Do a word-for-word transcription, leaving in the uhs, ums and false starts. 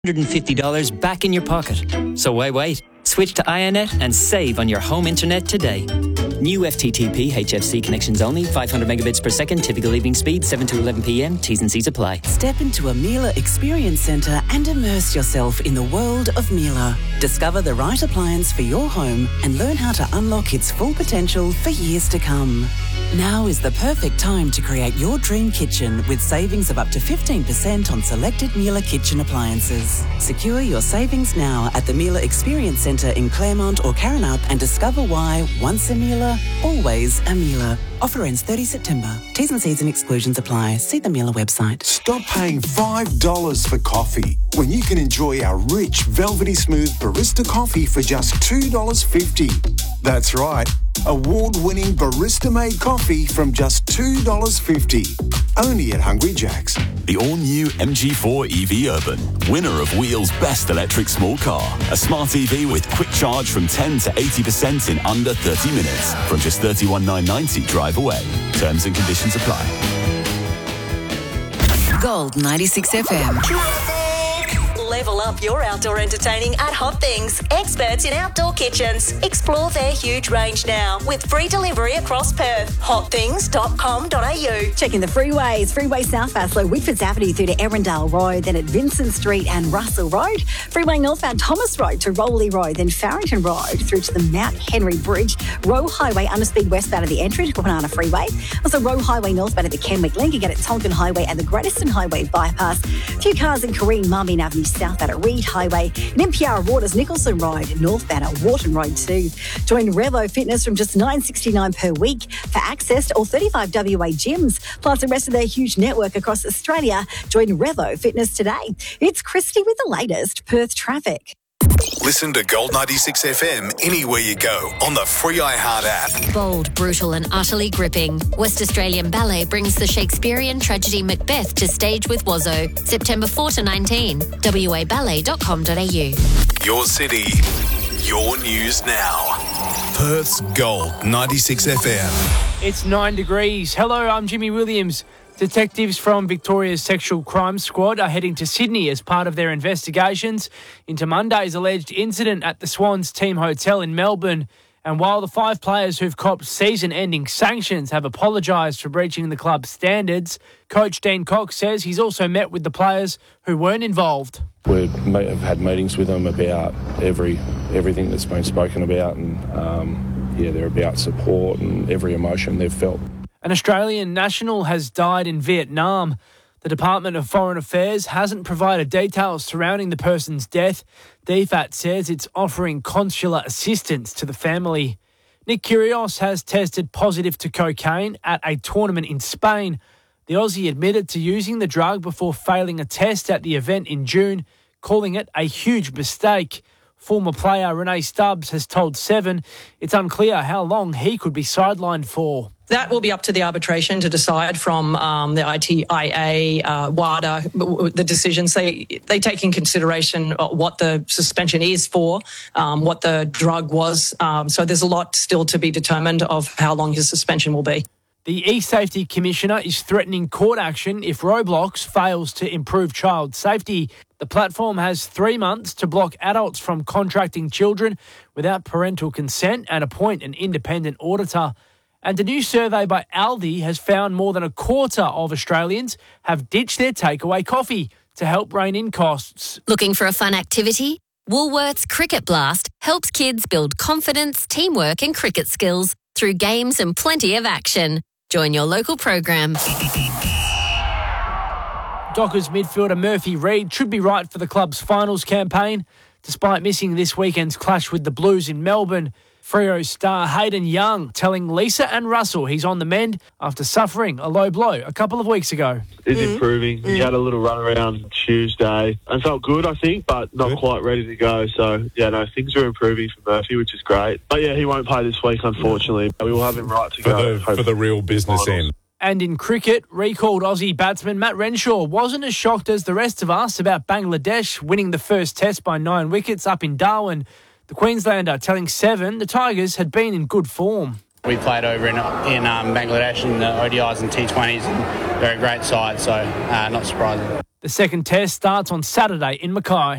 one hundred fifty dollars back in your pocket. So why wait? Switch to iiNet and save on your home internet today. New F T T P H F C connections only, five hundred megabits per second, typical evening speed, seven to eleven p m, T's and C's apply. Step into a Miele Experience Centre and immerse yourself in the world of Miele. Discover the right appliance for your home and learn how to unlock its full potential for years to come. Now is the perfect time to create your dream kitchen with savings of up to fifteen percent on selected Miele kitchen appliances. Secure your savings now at the Miele Experience Centre in Claremont or Karrinyup and discover why once a Miele, always a Miele. Offer ends thirtieth September. T's and C's and exclusions apply. See the Miele website. Stop paying five dollars for coffee when you can enjoy our rich, velvety smooth barista coffee for just two dollars fifty. That's right. Award-winning barista-made coffee from just two dollars fifty. Only at Hungry Jack's. The all-new M G four E V Urban, winner of Wheel's best electric small car. A smart E V with quick charge from ten to eighty percent in under thirty minutes. From just thirty-one thousand nine hundred ninety drive away. Terms and conditions apply. Gold ninety-six F M. Level up your outdoor entertaining at Hot Things. Experts in outdoor kitchens. Explore their huge range now with free delivery across Perth. hot things dot com dot a u. Checking the freeways. Freeway southbound slow Whitfords Avenue through to Erindale Road, then at Vincent Street and Russell Road. Freeway northbound Thomas Road to Rowley Road, then Farrington Road through to the Mount Henry Bridge. Rowe Highway underspeed westbound at the entry to Kwinana Freeway. Also Rowe Highway northbound at the Kenwick Link. Again at Tonkin Highway and the Greateston Highway bypass. A few cars in Kareem Marmion Avenue southbound at Reed Highway. And M P R Waters Nicholson Road, northbound at Wharton Road too. Join Revo Fitness from just nine dollars sixty-nine per week for access to all thirty-five W A gyms, plus the rest of their huge network across Australia. Join Revo Fitness today. It's Christy with the latest Perth traffic. Listen to Gold ninety-six F M anywhere you go on the free iHeart app. Bold, brutal and utterly gripping. West Australian Ballet brings the Shakespearean tragedy Macbeth to stage with Wazzo. September fourth to nineteenth. w a ballet dot com dot a u. Your city, your news now. Perth's Gold ninety-six F M. It's nine degrees. Hello, I'm Jimmy Williams. Detectives from Victoria's Sexual Crime Squad are heading to Sydney as part of their investigations into Monday's alleged incident at the Swans Team Hotel in Melbourne. And while the five players who've copped season-ending sanctions have apologised for breaching the club's standards, Coach Dean Cox says he's also met with the players who weren't involved. We have had meetings with them about every everything that's been spoken about, and um, yeah, they're about support and every emotion they've felt. An Australian national has died in Vietnam. The Department of Foreign Affairs hasn't provided details surrounding the person's death. D F A T says it's offering consular assistance to the family. Nick Kyrgios has tested positive to cocaine at a tournament in Spain. The Aussie admitted to using the drug before failing a test at the event in June, calling it a huge mistake. Former player Renee Stubbs has told Seven it's unclear how long he could be sidelined for. That will be up to the arbitration to decide from um, the I T I A, uh, WADA, the decisions. They they take in consideration what the suspension is for, um, what the drug was. Um, so there's a lot still to be determined of how long his suspension will be. The E-Safety Commissioner is threatening court action if Roblox fails to improve child safety. The platform has three months to block adults from contracting children without parental consent and appoint an independent auditor. And a new survey by Aldi has found more than a quarter of Australians have ditched their takeaway coffee to help rein in costs. Looking for a fun activity? Woolworths Cricket Blast helps kids build confidence, teamwork and cricket skills through games and plenty of action. Join your local program. Dockers midfielder Murphy Reid should be right for the club's finals campaign. Despite missing this weekend's clash with the Blues in Melbourne, Freo star Hayden Young telling Lisa and Russell he's on the mend after suffering a low blow a couple of weeks ago. He's mm. improving. Mm. He had a little run around Tuesday and felt good, I think, but not good. Quite ready to go. So, yeah, no, things are improving for Murphy, which is great. But, yeah, he won't play this week, unfortunately. We will have him right to for go. The, for the real business end. And in cricket, recalled Aussie batsman Matt Renshaw wasn't as shocked as the rest of us about Bangladesh winning the first test by nine wickets up in Darwin. The Queenslander telling Seven the Tigers had been in good form. We played over in, in um, Bangladesh in the O D Is and T twenties, and they're a great side, so uh, not surprising. The second test starts on Saturday in Mackay.